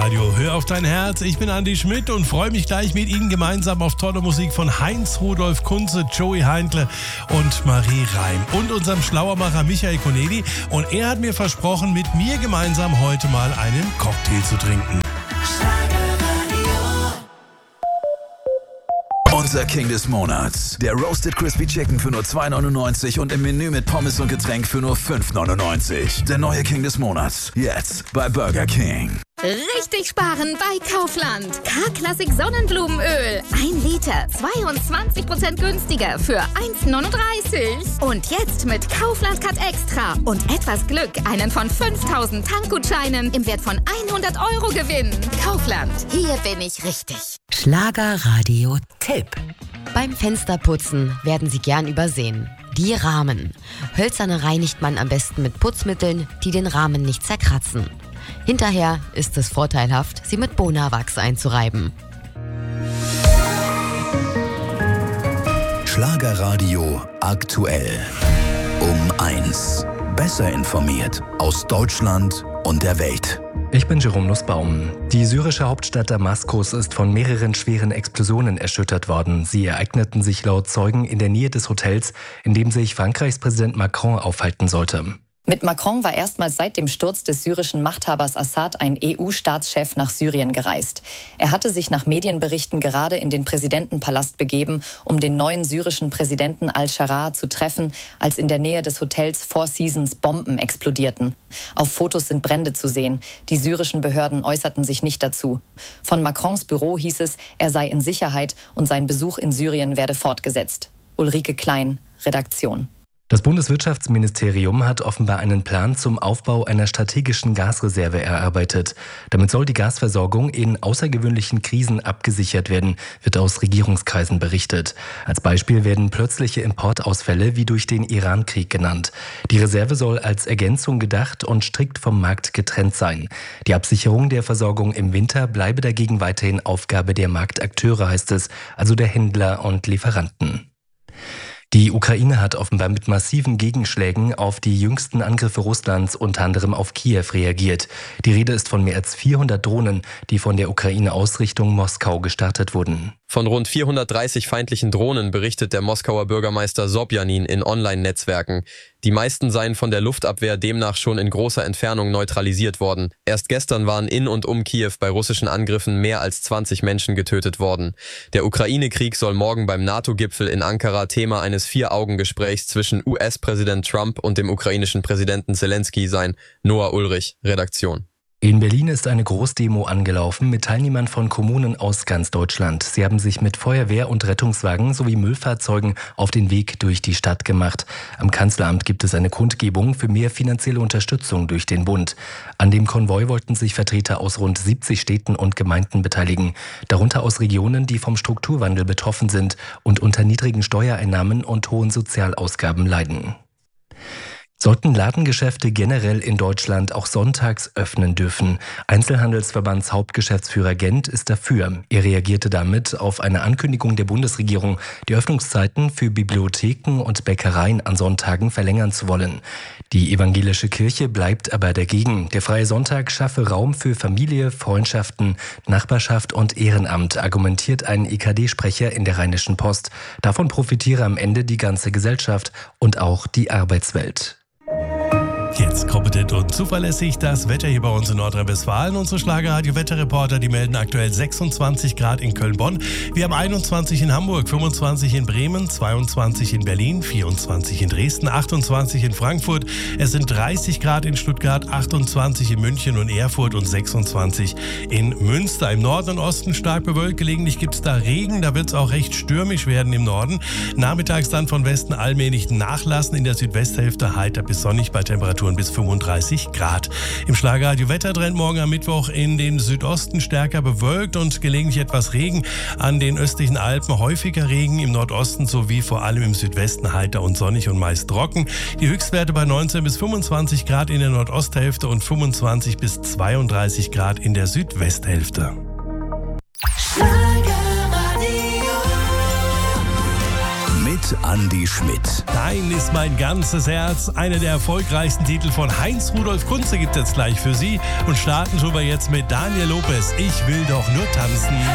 Schlagerradio. Hör auf dein Herz. Ich bin Andi Schmidt und freue mich gleich mit Ihnen gemeinsam auf tolle Musik von Heinz Rudolf Kunze, Joey Heindle und Marie Reim und unserem Schlauermacher Michael Konedi. Und er hat mir versprochen, mit mir gemeinsam heute mal einen Cocktail zu trinken. Unser King des Monats. Der Roasted Crispy Chicken für nur 2,99 und im Menü mit Pommes und Getränk für nur 5,99. Der neue King des Monats. Jetzt bei Burger King. Richtig sparen bei Kaufland. K-Klassik Sonnenblumenöl. 1 Liter, 22% günstiger für 1,39. Und jetzt mit Kaufland Cut Extra und etwas Glück einen von 5.000 Tankgutscheinen im Wert von 100 € gewinnen. Kaufland, hier bin ich richtig. Schlagerradio-Tipp. Beim Fensterputzen werden sie gern übersehen. Die Rahmen. Hölzerne reinigt man am besten mit Putzmitteln, die den Rahmen nicht zerkratzen. Hinterher ist es vorteilhaft, sie mit Bonawachs einzureiben. Schlagerradio aktuell. Um 1. Besser informiert aus Deutschland und der Welt. Ich bin Jerome Nussbaum. Die syrische Hauptstadt Damaskus ist von mehreren schweren Explosionen erschüttert worden. Sie ereigneten sich laut Zeugen in der Nähe des Hotels, in dem sich Frankreichs Präsident Macron aufhalten sollte. Mit Macron war erstmals seit dem Sturz des syrischen Machthabers Assad ein EU-Staatschef nach Syrien gereist. Er hatte sich nach Medienberichten gerade in den Präsidentenpalast begeben, um den neuen syrischen Präsidenten al-Sharaa zu treffen, als in der Nähe des Hotels Four Seasons Bomben explodierten. Auf Fotos sind Brände zu sehen. Die syrischen Behörden äußerten sich nicht dazu. Von Macrons Büro hieß es, er sei in Sicherheit und sein Besuch in Syrien werde fortgesetzt. Ulrike Klein, Redaktion. Das Bundeswirtschaftsministerium hat offenbar einen Plan zum Aufbau einer strategischen Gasreserve erarbeitet. Damit soll die Gasversorgung in außergewöhnlichen Krisen abgesichert werden, wird aus Regierungskreisen berichtet. Als Beispiel werden plötzliche Importausfälle wie durch den Iran-Krieg genannt. Die Reserve soll als Ergänzung gedacht und strikt vom Markt getrennt sein. Die Absicherung der Versorgung im Winter bleibe dagegen weiterhin Aufgabe der Marktakteure, heißt es, also der Händler und Lieferanten. Die Ukraine hat offenbar mit massiven Gegenschlägen auf die jüngsten Angriffe Russlands, unter anderem auf Kiew, reagiert. Die Rede ist von mehr als 400 Drohnen, die von der Ukraine aus Richtung Moskau gestartet wurden. Von rund 430 feindlichen Drohnen berichtet der Moskauer Bürgermeister Sobjanin in Online-Netzwerken. Die meisten seien von der Luftabwehr demnach schon in großer Entfernung neutralisiert worden. Erst gestern waren in und um Kiew bei russischen Angriffen mehr als 20 Menschen getötet worden. Der Ukraine-Krieg soll morgen beim NATO-Gipfel in Ankara Thema eines 4-Augen-Gesprächs zwischen US-Präsident Trump und dem ukrainischen Präsidenten Zelensky sein. Noah Ulrich, Redaktion. In Berlin ist eine Großdemo angelaufen mit Teilnehmern von Kommunen aus ganz Deutschland. Sie haben sich mit Feuerwehr und Rettungswagen sowie Müllfahrzeugen auf den Weg durch die Stadt gemacht. Am Kanzleramt gibt es eine Kundgebung für mehr finanzielle Unterstützung durch den Bund. An dem Konvoi wollten sich Vertreter aus rund 70 Städten und Gemeinden beteiligen, darunter aus Regionen, die vom Strukturwandel betroffen sind und unter niedrigen Steuereinnahmen und hohen Sozialausgaben leiden. Sollten Ladengeschäfte generell in Deutschland auch sonntags öffnen dürfen? Einzelhandelsverbandshauptgeschäftsführer Gent ist dafür. Er reagierte damit auf eine Ankündigung der Bundesregierung, die Öffnungszeiten für Bibliotheken und Bäckereien an Sonntagen verlängern zu wollen. Die evangelische Kirche bleibt aber dagegen. Der freie Sonntag schaffe Raum für Familie, Freundschaften, Nachbarschaft und Ehrenamt, argumentiert ein EKD-Sprecher in der Rheinischen Post. Davon profitiere am Ende die ganze Gesellschaft und auch die Arbeitswelt. Jetzt kompetent und zuverlässig das Wetter hier bei uns in Nordrhein-Westfalen. Unsere Schlagerradio-Wetterreporter, die melden aktuell 26 Grad in Köln-Bonn. Wir haben 21 in Hamburg, 25 in Bremen, 22 in Berlin, 24 in Dresden, 28 in Frankfurt. Es sind 30 Grad in Stuttgart, 28 in München und Erfurt und 26 in Münster. Im Norden und Osten stark bewölkt. Gelegentlich gibt es da Regen. Da wird es auch recht stürmisch werden im Norden. Nachmittags dann von Westen allmählich nachlassen. In der Südwesthälfte heiter bis sonnig bei Temperaturen bis 35 Grad. Im Schlagerradio Wettertrend morgen am Mittwoch in den Südosten stärker bewölkt und gelegentlich etwas Regen. An den östlichen Alpen häufiger Regen, im Nordosten sowie vor allem im Südwesten heiter und sonnig und meist trocken. Die Höchstwerte bei 19 bis 25 Grad in der Nordosthälfte und 25 bis 32 Grad in der Südwesthälfte. Mit Andy Schmidt. Dein ist mein ganzes Herz. Einer der erfolgreichsten Titel von Heinz-Rudolf Kunze gibt es jetzt gleich für Sie. Und starten tun wir jetzt mit Daniel Lopez. Ich will doch nur tanzen.